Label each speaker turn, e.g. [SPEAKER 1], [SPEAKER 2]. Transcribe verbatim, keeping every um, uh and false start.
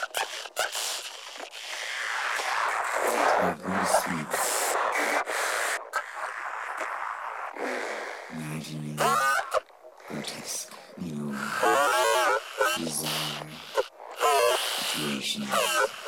[SPEAKER 1] I go to sleep, imagining grotesque, you know, bizarre situations.